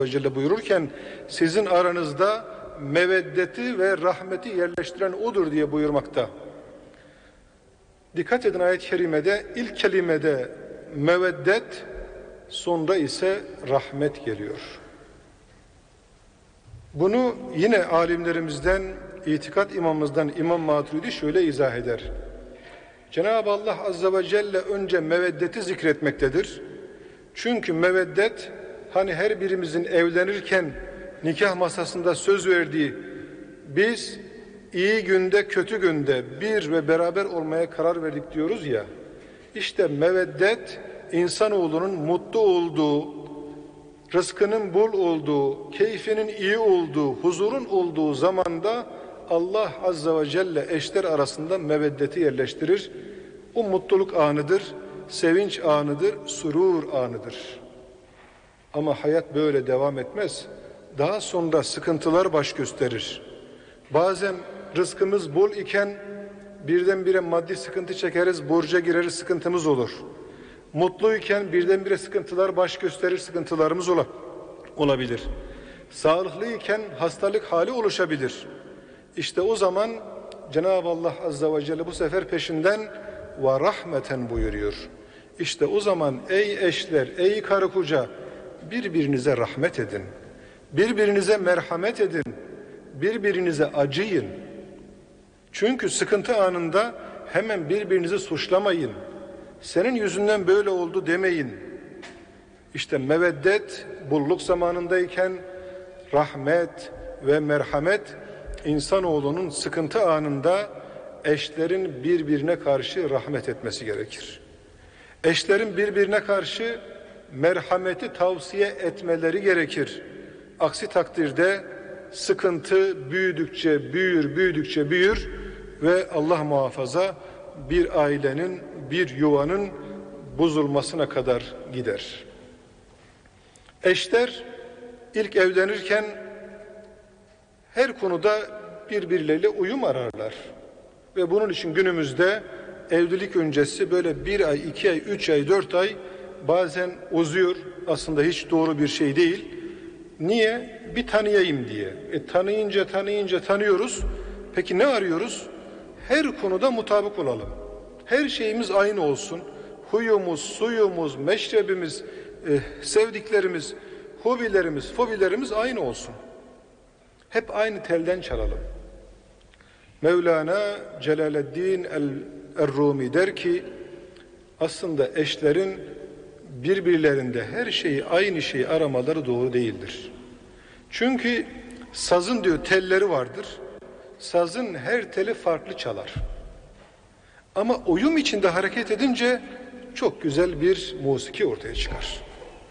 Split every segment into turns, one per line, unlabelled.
Celle buyururken sizin aranızda meveddeti ve rahmeti yerleştiren odur diye buyurmakta. Dikkat edin, ayet-i kerimede ilk kelimede meveddet, sonra ise rahmet geliyor. Bunu yine alimlerimizden, itikat imamımızdan İmam Maturidi şöyle izah eder. Cenab-ı Allah Azze ve Celle önce meveddeti zikretmektedir. Çünkü meveddet, hani her birimizin evlenirken nikah masasında söz verdiği, biz iyi günde kötü günde bir ve beraber olmaya karar verdik diyoruz ya, işte meveddet insanoğlunun mutlu olduğu, rızkının bol olduğu, keyfinin iyi olduğu, huzurun olduğu zamanda Allah Azze ve Celle eşler arasında meveddeti yerleştirir. O mutluluk anıdır, sevinç anıdır, surur anıdır. Ama hayat böyle devam etmez. Daha sonra sıkıntılar baş gösterir. Bazen rızkımız bol iken birdenbire maddi sıkıntı çekeriz, borca gireriz, sıkıntımız olur. Mutluyken birdenbire sıkıntılar baş gösterir, sıkıntılarımız olabilir. Sağlıklıyken hastalık hali oluşabilir. İşte o zaman Cenab-ı Allah Azze ve Celle bu sefer peşinden ve rahmeten buyuruyor. İşte o zaman ey eşler, ey karı koca, birbirinize rahmet edin. Birbirinize merhamet edin. Birbirinize acıyın. Çünkü sıkıntı anında hemen birbirinizi suçlamayın. Senin yüzünden böyle oldu demeyin. İşte meveddet bolluk zamanındayken rahmet ve merhamet insanoğlunun sıkıntı anında eşlerin birbirine karşı rahmet etmesi gerekir. Eşlerin birbirine karşı merhameti tavsiye etmeleri gerekir. Aksi takdirde sıkıntı büyüdükçe büyür ve Allah muhafaza bir ailenin, bir yuvanın bozulmasına kadar gider. Eşler ilk evlenirken her konuda birbirleriyle uyum ararlar. Ve bunun için günümüzde evlilik öncesi böyle 1 ay, 2 ay, 3 ay, 4 ay bazen uzuyor. Aslında hiç doğru bir şey değil. Niye? Bir tanıyayım diye. Tanıyınca tanıyoruz. Peki ne arıyoruz? Her konuda mutabık olalım. Her şeyimiz aynı olsun. Huyumuz, suyumuz, meşrebimiz, sevdiklerimiz, hobilerimiz, fobilerimiz aynı olsun. Hep aynı telden çalalım. Mevlana Celaleddin el-Rumi der ki, aslında eşlerin birbirlerinde her şeyi aynı şeyi aramaları doğru değildir. Çünkü sazın diyor telleri vardır. Sazın her teli farklı çalar. Ama uyum içinde hareket edince çok güzel bir musiki ortaya çıkar.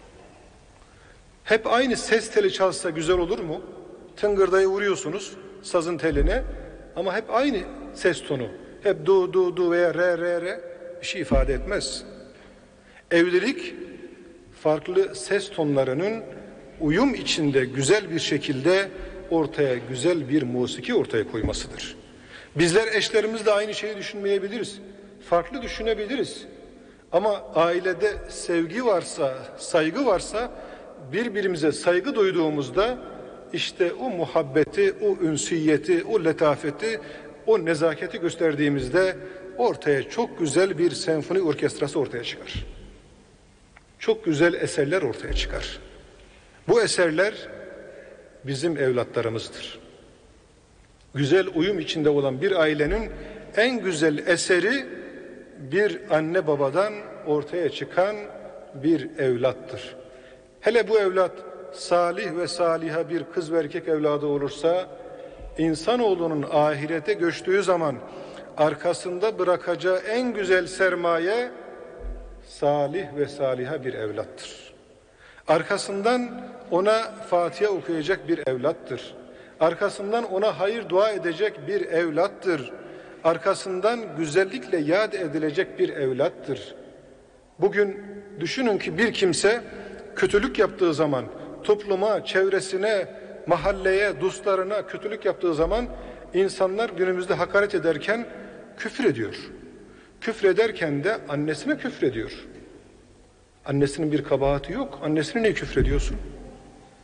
Hep aynı ses teli çalsa güzel olur mu? Tıngırdayı vuruyorsunuz sazın teline ama hep aynı ses tonu. Hep du veya re bir şey ifade etmez. Evlilik farklı ses tonlarının uyum içinde güzel bir şekilde ortaya güzel bir musiki ortaya koymasıdır. Bizler eşlerimizle aynı şeyi düşünmeyebiliriz. Farklı düşünebiliriz. Ama ailede sevgi varsa, saygı varsa, birbirimize saygı duyduğumuzda işte o muhabbeti, o ünsiyeti, o letafeti, o nezaketi gösterdiğimizde ortaya çok güzel bir senfoni orkestrası ortaya çıkar. Çok güzel eserler ortaya çıkar. Bu eserler bizim evlatlarımızdır. Güzel uyum içinde olan bir ailenin en güzel eseri bir anne babadan ortaya çıkan bir evlattır. Hele bu evlat salih ve saliha bir kız ve erkek evladı olursa, insanoğlunun ahirete göçtüğü zaman arkasında bırakacağı en güzel sermaye salih ve saliha bir evlattır. Arkasından ona Fatiha okuyacak bir evlattır. Arkasından ona hayır dua edecek bir evlattır. Arkasından güzellikle yad edilecek bir evlattır. Bugün düşünün ki bir kimse kötülük yaptığı zaman topluma, çevresine, mahalleye, dostlarına kötülük yaptığı zaman insanlar günümüzde hakaret ederken küfür ediyor. Küfür ederken de annesine küfür ediyor. Annesinin bir kabahati yok. Annesine niye küfür ediyorsun?